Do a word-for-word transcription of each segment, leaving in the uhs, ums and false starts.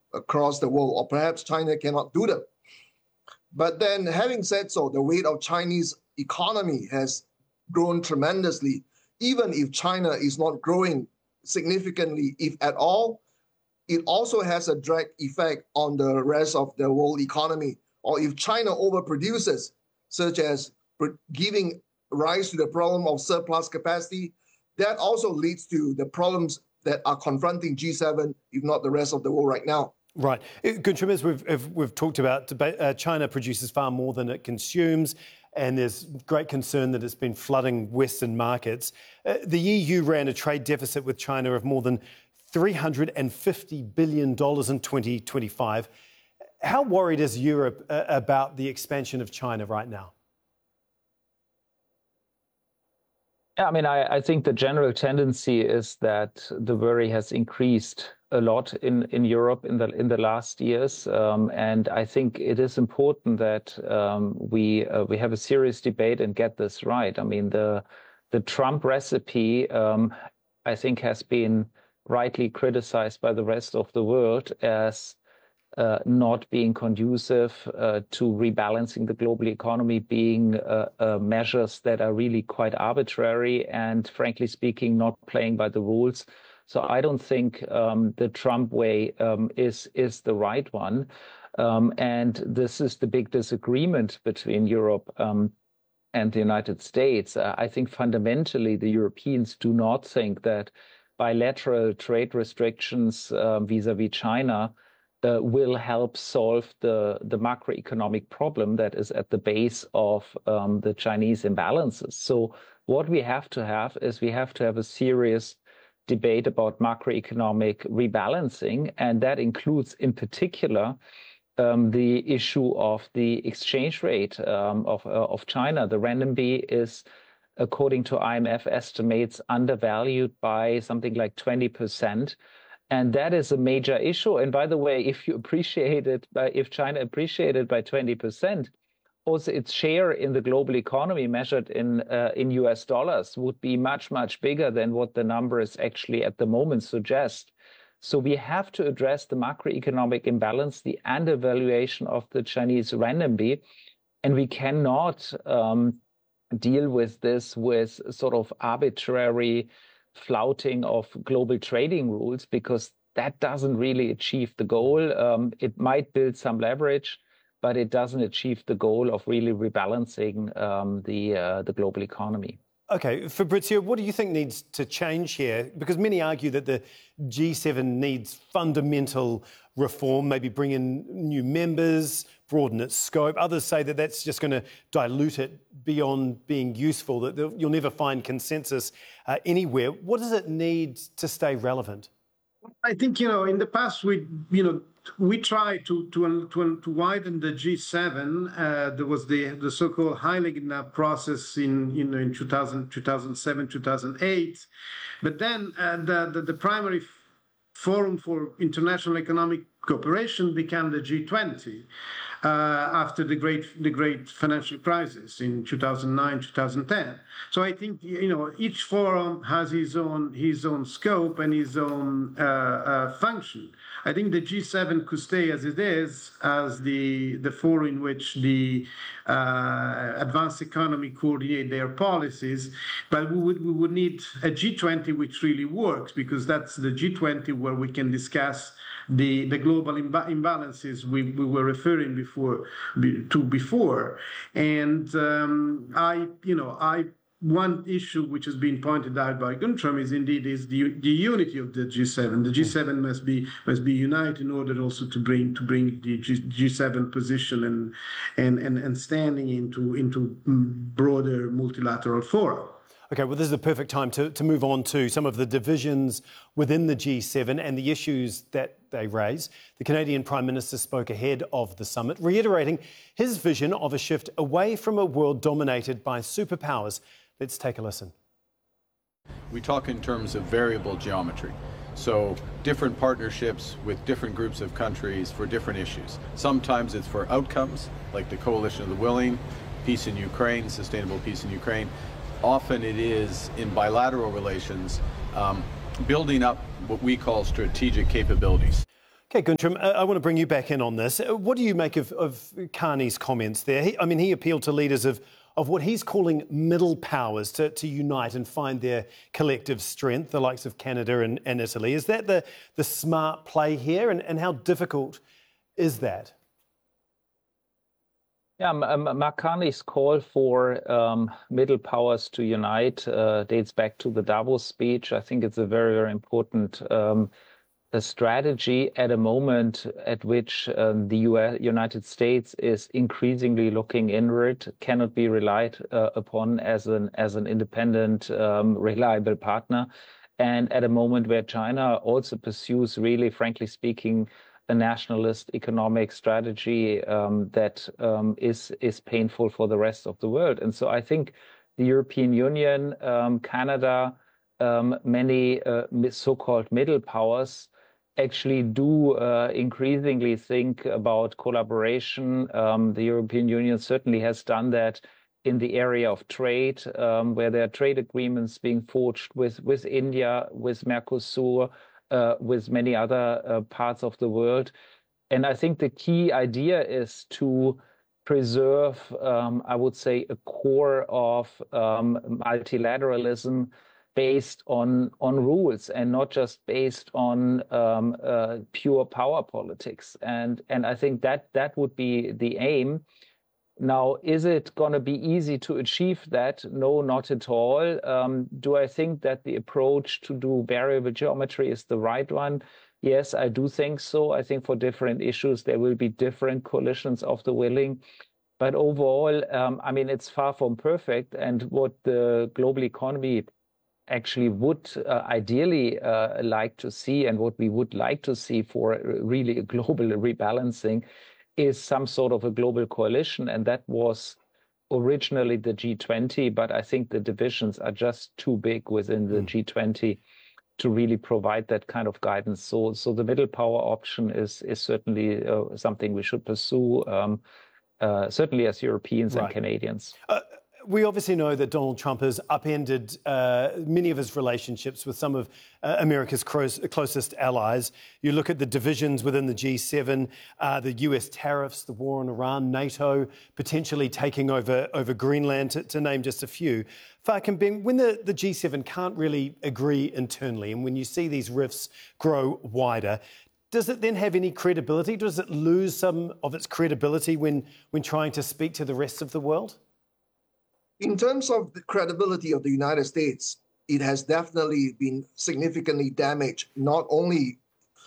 across the world, or perhaps China cannot do them. But then, having said so, the weight of Chinese economy has grown tremendously. Even if China is not growing significantly, if at all, it also has a direct effect on the rest of the world economy. Or if China overproduces, such as giving rise to the problem of surplus capacity, that also leads to the problems that are confronting G seven, if not the rest of the world right now. Right. Guntram, as we've, we've talked about, uh, China produces far more than it consumes, and there's great concern that it's been flooding Western markets. Uh, the E U ran a trade deficit with China of more than three hundred fifty billion dollars in twenty twenty-five. How worried is Europe uh, about the expansion of China right now? Yeah, I mean, I, I think the general tendency is that the worry has increased a lot in, in Europe in the in the last years, um, and I think it is important that um, we uh, we have a serious debate and get this right. I mean, the the Trump recipe, um, I think, has been rightly criticized by the rest of the world as Uh, not being conducive uh, to rebalancing the global economy, being uh, uh, measures that are really quite arbitrary and, frankly speaking, not playing by the rules. So I don't think um, the Trump way um, is is the right one. Um, and this is the big disagreement between Europe um, and the United States. Uh, I think fundamentally the Europeans do not think that bilateral trade restrictions uh, vis-a-vis China Uh, will help solve the, the macroeconomic problem that is at the base of um, the Chinese imbalances. So what we have to have is we have to have a serious debate about macroeconomic rebalancing, and that includes in particular um, the issue of the exchange rate um, of, uh, of China. The renminbi is, according to I M F estimates, undervalued by something like twenty percent. And that is a major issue. And by the way, if you appreciate it, by, if China appreciated by twenty percent, also its share in the global economy measured in uh, in U S dollars would be much, much bigger than what the numbers actually at the moment suggest. So we have to address the macroeconomic imbalance, the undervaluation of the Chinese renminbi, and we cannot um, deal with this with sort of arbitrary flouting of global trading rules, because that doesn't really achieve the goal. Um, it might build some leverage, but it doesn't achieve the goal of really rebalancing um, the uh, the global economy. Okay, Fabrizio, what do you think needs to change here? Because many argue that the G seven needs fundamental reform, maybe bring in new members, broaden its scope. Others say that that's just going to dilute it beyond being useful, that you'll never find consensus uh, anywhere. What does it need to stay relevant? I think, you know, in the past, we, you know, we tried to to to, to widen the G seven. Uh, there was the the so-called Heiligen process in you know in two thousand, two thousand seven, two thousand eight, but then uh, the, the the primary forum for international economic cooperation became the G twenty uh, after the great the great financial crisis in two thousand nine, two thousand ten. So I think you know each forum has his own his own scope and his own uh, uh, function. I think the G seven could stay as it is, as the the forum in which the uh, advanced economy coordinate their policies, but we would we would need a G twenty which really works, because that's the G twenty where we can discuss the the global imba- imbalances we, we were referring before to before, and um, I you know I. One issue which has been pointed out by Guntram is indeed is the, the unity of the G seven. The G seven must be must be united in order also to bring to bring the G, G7 position and and and, and standing into into broader multilateral fora. Okay, well, this is the perfect time to, to move on to some of the divisions within the G seven and the issues that they raise. The Canadian Prime Minister spoke ahead of the summit, reiterating his vision of a shift away from a world dominated by superpowers. Let's take a listen. We talk in terms of variable geometry. So different partnerships with different groups of countries for different issues. Sometimes it's for outcomes, like the Coalition of the Willing, peace in Ukraine, sustainable peace in Ukraine. Often it is in bilateral relations, um, building up what we call strategic capabilities. Okay, Guntram, I want to bring you back in on this. What do you make of, of Carney's comments there? He, I mean, he appealed to leaders of, of what he's calling middle powers to, to unite and find their collective strength, the likes of Canada and, and Italy. Is that the, the smart play here, and, and how difficult is that? Yeah, Mark Carney's call for um, middle powers to unite uh, dates back to the Davos speech. I think it's a very, very important um, a strategy at a moment at which um, the U S, United States is increasingly looking inward, cannot be relied uh, upon as an as an independent, um, reliable partner, and at a moment where China also pursues, really, frankly speaking, a nationalist economic strategy um, that um, is is painful for the rest of the world. And so I think the European Union, um, Canada, um, many uh, so-called middle powers actually do uh, increasingly think about collaboration. Um, the European Union certainly has done that in the area of trade, um, where there are trade agreements being forged with, with India, with Mercosur, uh, with many other uh, parts of the world. And I think the key idea is to preserve, um, I would say, a core of um, multilateralism based on on rules and not just based on um, uh, pure power politics. And and I think that that would be the aim. Now, is it going to be easy to achieve that? No, not at all. Um, do I think that the approach to do variable geometry is the right one? Yes, I do think so. I think for different issues, there will be different coalitions of the willing. But overall, um, I mean, it's far from perfect. And what the global economy actually would uh, ideally uh, like to see, and what we would like to see for really a global rebalancing, is some sort of a global coalition. And that was originally the G twenty, but I think the divisions are just too big within the mm. G twenty to really provide that kind of guidance. So, so the middle power option is is certainly uh, something we should pursue, um, uh, certainly as Europeans right. and Canadians. Uh, We obviously know that Donald Trump has upended uh, many of his relationships with some of uh, America's close, closest allies. You look at the divisions within the G seven, uh, the U S tariffs, the war on Iran, NATO potentially taking over, over Greenland, to, to name just a few. Fark and Ben, when the, the G seven can't really agree internally, and when you see these rifts grow wider, does it then have any credibility? Does it lose some of its credibility when, when trying to speak to the rest of the world? In terms of the credibility of the United States, it has definitely been significantly damaged, not only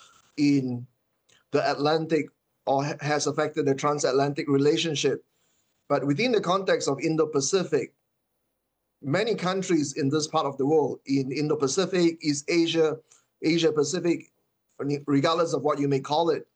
in the Atlantic or has affected the transatlantic relationship, but within the context of Indo-Pacific. Many countries in this part of the world, in Indo-Pacific, East Asia, Asia-Pacific, regardless of what you may call it,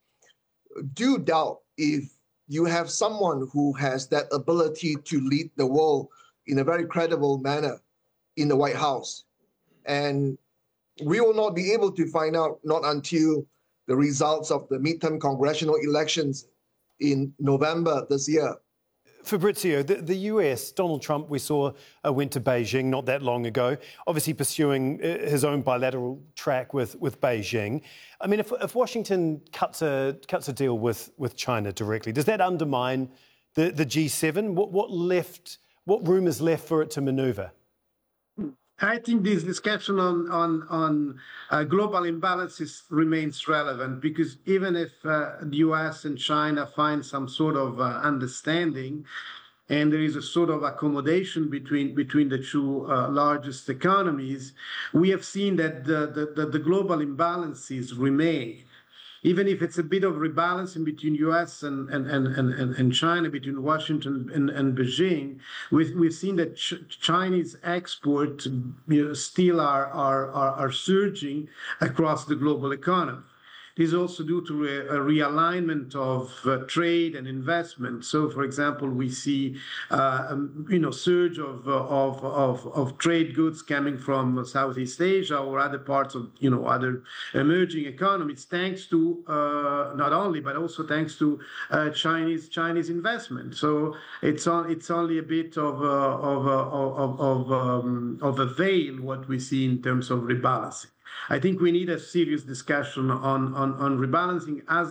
do doubt if you have someone who has that ability to lead the world in a very credible manner in the White House. And we will not be able to find out not until the results of the midterm congressional elections in November this year. Fabrizio, the, the U S, Donald Trump, we saw, uh, went to Beijing not that long ago, obviously pursuing his own bilateral track with, with Beijing. I mean, if, if Washington cuts a, cuts a deal with, with China directly, does that undermine the, the G seven? What, what left... What room is left for it to manoeuvre? I think this discussion on on on uh, global imbalances remains relevant, because even if uh, the U S and China find some sort of uh, understanding, and there is a sort of accommodation between between the two uh, largest economies, we have seen that the, the, the global imbalances remain. Even if it's a bit of rebalancing between U S and, and, and, and, and China, between Washington and, and Beijing, we've, we've seen that ch Chinese exports, you know, still are, are, are, are surging across the global economy. This is also due to a, a realignment of uh, trade and investment. So, for example, we see, uh, um, you know, surge of, uh, of, of, of trade goods coming from Southeast Asia or other parts of, you know, other emerging economies, thanks to uh, not only, but also thanks to uh, Chinese Chinese investment. So it's on, it's only a bit of a, of a, of of, um, of a veil what we see in terms of rebalancing. I think we need a serious discussion on, on, on rebalancing as